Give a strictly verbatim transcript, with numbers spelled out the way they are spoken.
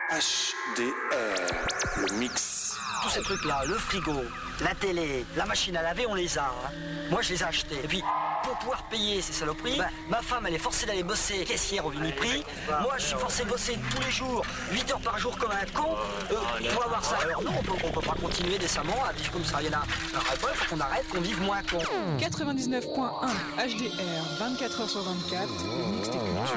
H D R, le mix. Tous ces trucs-là, le frigo, la télé, la machine à laver, on les a. Hein. Moi, je les ai achetés. Et puis, pour pouvoir payer ces saloperies, bah, ma femme, elle est forcée d'aller bosser caissière au Uniprix. Moi, je suis forcé de bosser tous les jours, huit heures par jour comme un con, euh, pour avoir ça. Alors non, on peut, on peut pas continuer décemment à vivre comme ça. Il y en a un ras-le-bol, faut qu'on arrête, qu'on vive moins con. quatre-vingt-dix-neuf point un H D R, vingt-quatre heures sur vingt-quatre, le mix des cultures.